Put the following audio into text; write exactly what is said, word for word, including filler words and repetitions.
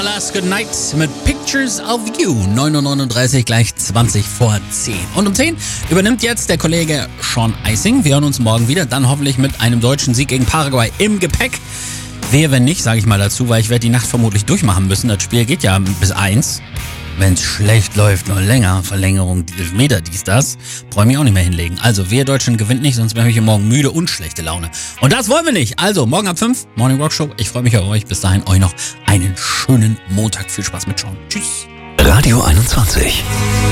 Last Good Night mit Pictures of You. neun Uhr neununddreißig, gleich zwanzig vor zehn. Und um zehn übernimmt jetzt der Kollege Sean Eising. Wir hören uns morgen wieder, dann hoffentlich mit einem deutschen Sieg gegen Paraguay im Gepäck. Wehe, wenn nicht, sage ich mal dazu, weil ich werde die Nacht vermutlich durchmachen müssen. Das Spiel geht ja bis eins. Wenn es schlecht läuft, nur länger. Verlängerung, Meter, dies, das. Brauche ich mich auch nicht mehr hinlegen. Also, wehe, Deutschland gewinnt nicht, sonst wäre ich hier morgen müde und schlechte Laune. Und das wollen wir nicht. Also, morgen ab fünf, Morning Rock Show. Ich freue mich auf euch. Bis dahin, euch noch einen schönen Montag. Viel Spaß mit Sean. Tschüss. Radio einundzwanzig.